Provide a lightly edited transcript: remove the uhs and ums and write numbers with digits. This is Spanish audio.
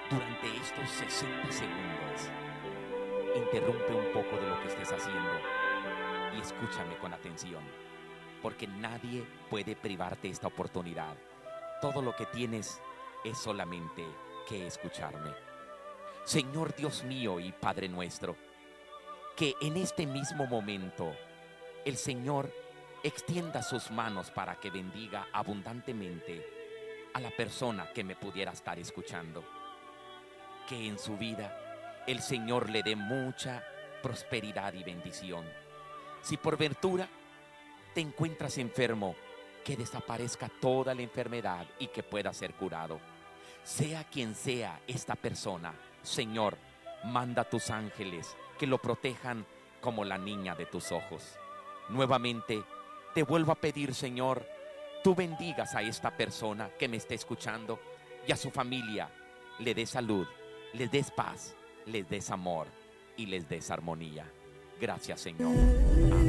durante estos 60 segundos, interrumpe un poco de lo que estés haciendo y escúchame con atención, porque nadie puede privarte esta oportunidad. Todo lo que tienes es solamente que escucharme. Señor Dios mío y Padre nuestro, que en este mismo momento el Señor extienda sus manos para que bendiga abundantemente a la persona que me pudiera estar escuchando. Que en su vida el Señor le dé mucha prosperidad y bendición. Si por ventura te encuentras enfermo, que desaparezca toda la enfermedad y que pueda ser curado. Sea quien sea esta persona, Señor, manda tus ángeles que lo protejan como la niña de tus ojos. Nuevamente, te vuelvo a pedir, Señor, tú bendigas a esta persona que me está escuchando y a su familia, le des salud, les des paz, les des amor y les des armonía. Gracias, Señor. Amén.